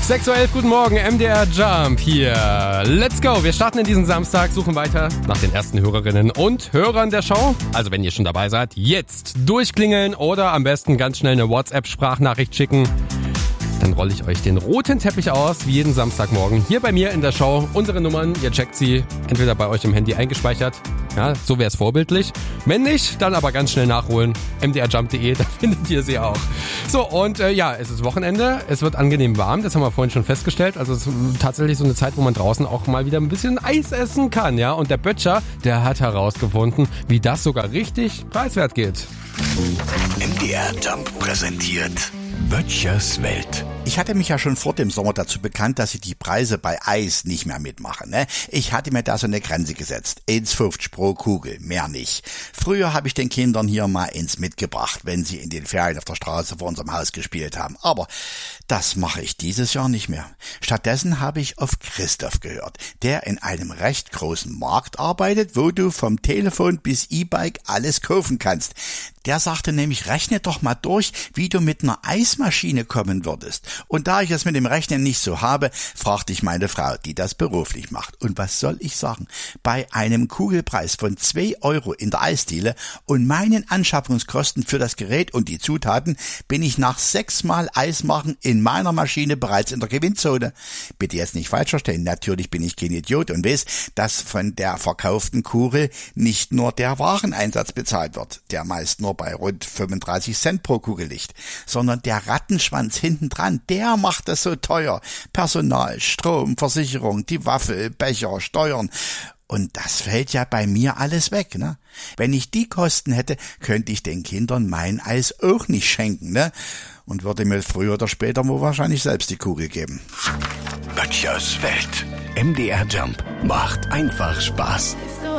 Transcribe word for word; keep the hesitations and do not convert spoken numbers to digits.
sechs Uhr elf, guten Morgen, M D R Jump hier. Let's go, wir starten in diesen Samstag, suchen weiter nach den ersten Hörerinnen und Hörern der Show. Also wenn ihr schon dabei seid, jetzt durchklingeln oder am besten ganz schnell eine WhatsApp-Sprachnachricht schicken. Dann rolle ich euch den roten Teppich aus, wie jeden Samstagmorgen, hier bei mir in der Show. Unsere Nummern, ihr checkt sie, entweder bei euch im Handy eingespeichert, ja, so wäre es vorbildlich. Wenn nicht, dann aber ganz schnell nachholen, m d r jump punkt d e, da findet ihr sie auch. So, und äh, ja, es ist Wochenende, es wird angenehm warm, das haben wir vorhin schon festgestellt. Also es ist tatsächlich so eine Zeit, wo man draußen auch mal wieder ein bisschen Eis essen kann, ja. Und der Böttcher, der hat herausgefunden, wie das sogar richtig preiswert geht. M D R Jump präsentiert Böttchers Welt. Ich hatte mich ja schon vor dem Sommer dazu bekannt, dass ich die Preise bei Eis nicht mehr mitmache. Ne? Ich hatte mir da so eine Grenze gesetzt. eins fünfzig pro Kugel, mehr nicht. Früher habe ich den Kindern hier mal eins mitgebracht, wenn sie in den Ferien auf der Straße vor unserem Haus gespielt haben. Aber das mache ich dieses Jahr nicht mehr. Stattdessen habe ich auf Christoph gehört, der in einem recht großen Markt arbeitet, wo du vom Telefon bis E-Bike alles kaufen kannst. Der sagte nämlich, rechne doch mal durch, wie du mit einer Eismaschine kommen würdest. Und da ich es mit dem Rechnen nicht so habe, fragte ich meine Frau, die das beruflich macht. Und was soll ich sagen? Bei einem Kugelpreis von zwei Euro in der Eisdiele und meinen Anschaffungskosten für das Gerät und die Zutaten bin ich nach sechsmal Eismachen in meiner Maschine bereits in der Gewinnzone. Bitte jetzt nicht falsch verstehen, natürlich bin ich kein Idiot und weiß, dass von der verkauften Kugel nicht nur der Wareneinsatz bezahlt wird, der meist nur bei rund fünfunddreißig Cent pro Kugel liegt, sondern der Rattenschwanz hinten dran, der macht das so teuer. Personal, Strom, Versicherung, die Waffel, Becher, Steuern. Und das fällt ja bei mir alles weg, ne? Wenn ich die Kosten hätte, könnte ich den Kindern mein Eis auch nicht schenken, ne? Und würde mir früher oder später wohl wahrscheinlich selbst die Kugel geben. Böttchers Welt. M D R Jump macht einfach Spaß.